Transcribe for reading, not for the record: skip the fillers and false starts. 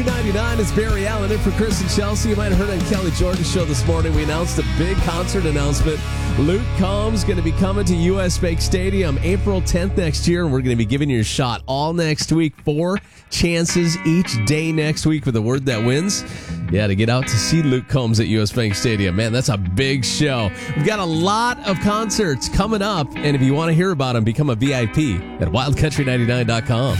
99 is Barry Allen in for Chris and Chelsea. You might have heard on Kelly Jordan's show this morning. We announced a big concert announcement. Luke Combs going to be coming to US Bank Stadium April 10th next year, and we're going to be giving you a shot all next week. 4 chances each day next week for the word that wins. Yeah, to get out to see Luke Combs at US Bank Stadium. Man, that's a big show. We've got a lot of concerts coming up, and if you want to hear about them, become a VIP at wildcountry99.com.